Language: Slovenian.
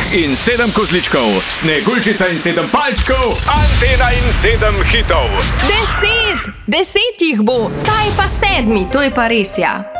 in 7 kozličkov, Sneguljčica in 7 palčkov, Antena in 7 hitov. 10 jih bo, ta je pa 7, to je pa res, ja.